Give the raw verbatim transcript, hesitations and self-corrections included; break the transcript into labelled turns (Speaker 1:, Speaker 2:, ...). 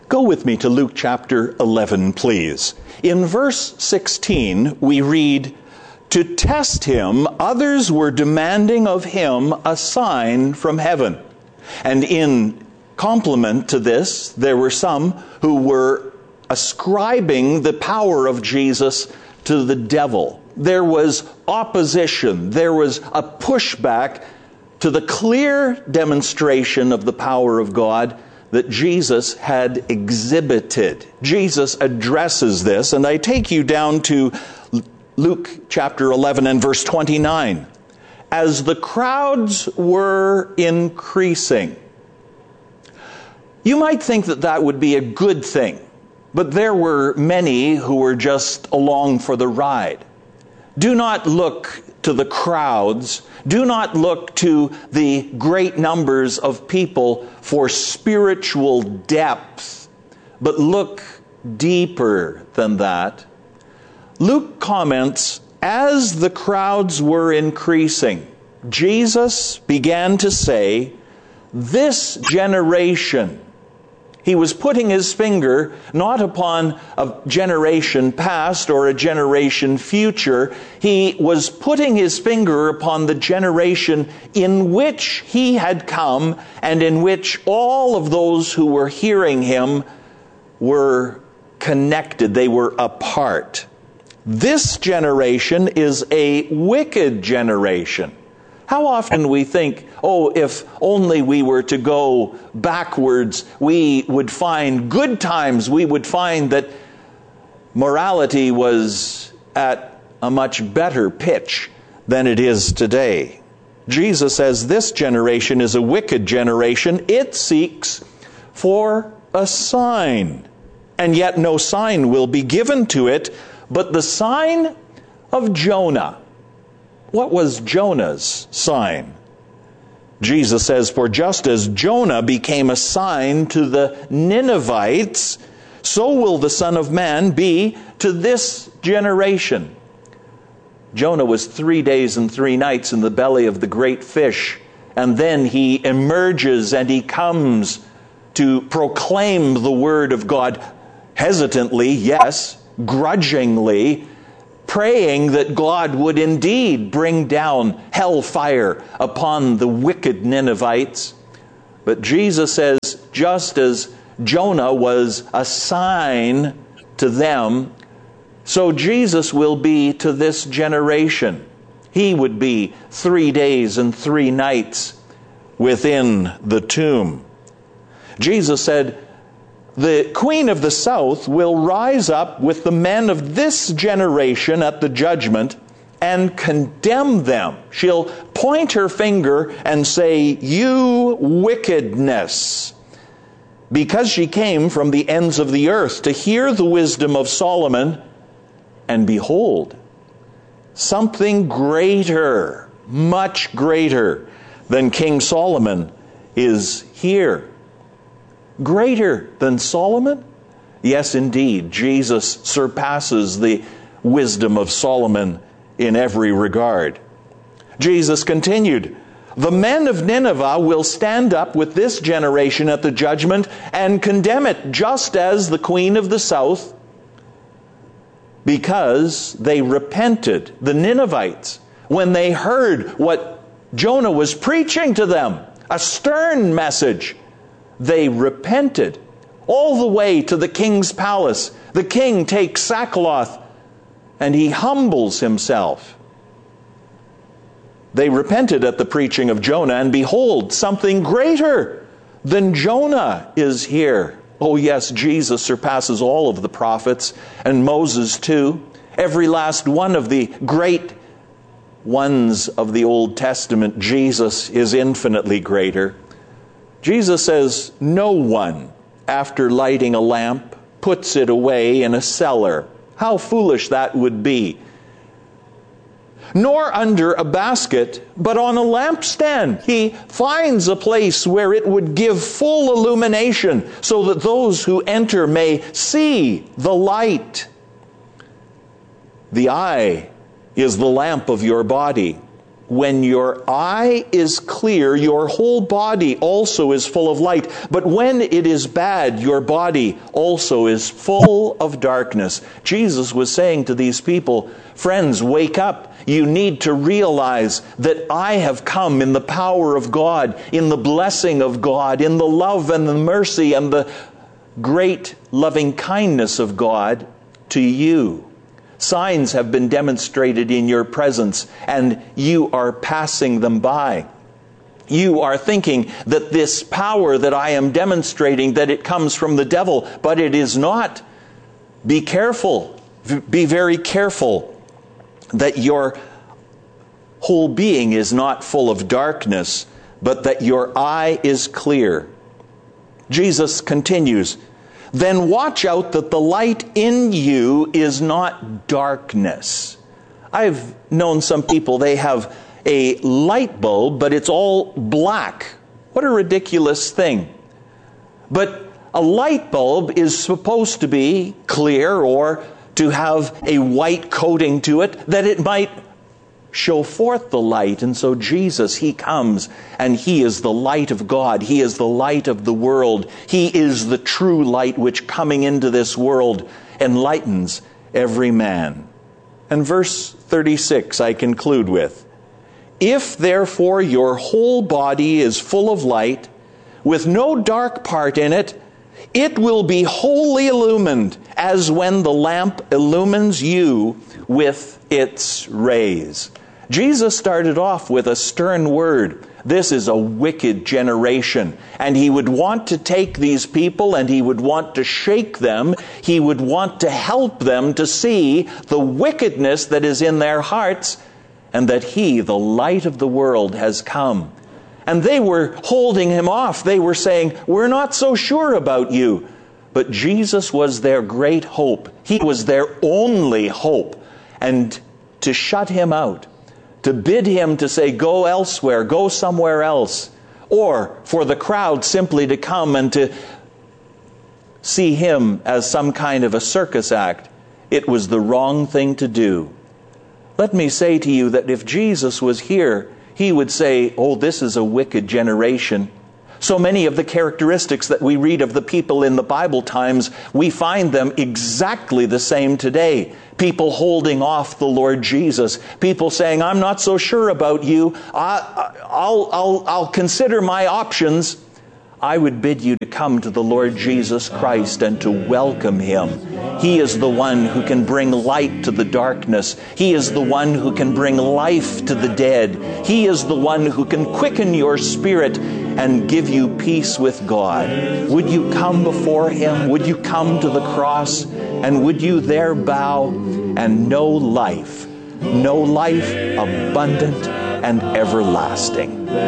Speaker 1: Go with me to Luke chapter eleven, please. In verse sixteen, we read, "To test him, others were demanding of him a sign from heaven." And in complement to this, there were some who were ascribing the power of Jesus to the devil. There was opposition. There was a pushback to the clear demonstration of the power of God that Jesus had exhibited. Jesus addresses this, and I take you down to Luke chapter eleven and verse twenty-nine. As the crowds were increasing. You might think that that would be a good thing, but there were many who were just along for the ride. Do not look to the crowds. Do not look to the great numbers of people for spiritual depth, but look deeper than that. Luke comments, as the crowds were increasing, Jesus began to say, this generation. He was putting his finger not upon a generation past or a generation future. He was putting his finger upon the generation in which he had come and in which all of those who were hearing him were connected. They were a part. This generation is a wicked generation. How often we think, oh, if only we were to go backwards, we would find good times. We would find that morality was at a much better pitch than it is today. Jesus says this generation is a wicked generation. It seeks for a sign, and yet no sign will be given to it, but the sign of Jonah. What was Jonah's sign? Jesus says, for just as Jonah became a sign to the Ninevites, so will the Son of Man be to this generation. Jonah was three days and three nights in the belly of the great fish, and then he emerges and he comes to proclaim the word of God hesitantly, yes, grudgingly, praying that God would indeed bring down hellfire upon the wicked Ninevites. But Jesus says, just as Jonah was a sign to them, so Jesus will be to this generation. He would be three days and three nights within the tomb. Jesus said, the queen of the south will rise up with the men of this generation at the judgment and condemn them. She'll point her finger and say, you wickedness, because she came from the ends of the earth to hear the wisdom of Solomon, and behold, something greater, much greater than King Solomon is here. Greater than Solomon? Yes, indeed. Jesus surpasses the wisdom of Solomon in every regard. Jesus continued, the men of Nineveh will stand up with this generation at the judgment and condemn it, just as the queen of the south, because they repented, the Ninevites, when they heard what Jonah was preaching to them, a stern message. They repented all the way to the king's palace. The king takes sackcloth and he humbles himself. They repented at the preaching of Jonah, and behold, something greater than Jonah is here. Oh yes, Jesus surpasses all of the prophets, and Moses too. Every last one of the great ones of the Old Testament, Jesus is infinitely greater. Jesus says, no one, after lighting a lamp, puts it away in a cellar. How foolish that would be. Nor under a basket, but on a lampstand. He finds a place where it would give full illumination, so that those who enter may see the light. The eye is the lamp of your body. when your eye is clear, your whole body also is full of light. But when it is bad, your body also is full of darkness. Jesus was saying to these people, friends, wake up. You need to realize that I have come in the power of God, in the blessing of God, in the love and the mercy and the great loving kindness of God to you. Signs have been demonstrated in your presence, and you are passing them by. You are thinking that this power that I am demonstrating, that it comes from the devil, but it is not. Be careful. Be very careful that your whole being is not full of darkness, but that your eye is clear. Jesus continues, then watch out that the light in you is not darkness. I've known some people, they have a light bulb, but it's all black. What a ridiculous thing. But a light bulb is supposed to be clear or to have a white coating to it that it might show forth the light. And so Jesus, He comes and He is the light of God. He is the light of the world. He is the true light which coming into this world enlightens every man. And verse thirty-six I conclude with, if therefore your whole body is full of light, with no dark part in it, it will be wholly illumined, as when the lamp illumines you with its rays. Jesus started off with a stern word. This is a wicked generation. And He would want to take these people and He would want to shake them. He would want to help them to see the wickedness that is in their hearts and that He, the light of the world, has come. And they were holding Him off. They were saying, we're not so sure about you. But Jesus was their great hope. He was their only hope. And to shut Him out, to bid Him to say, go elsewhere, go somewhere else, or for the crowd simply to come and to see Him as some kind of a circus act, it was the wrong thing to do. Let me say to you that if Jesus was here, He would say, oh, this is a wicked generation. So many of the characteristics that we read of the people in the Bible times, we find them exactly the same today. People holding off the Lord Jesus. People saying, I'm not so sure about you. I, I'll, I'll, I'll consider my options. I would bid you to come to the Lord Jesus Christ and to welcome Him. He is the one who can bring light to the darkness. He is the one who can bring life to the dead. He is the one who can quicken your spirit and give you peace with God. Would you come before Him? Would you come to the cross? And would you there bow and know life? Know life abundant and everlasting.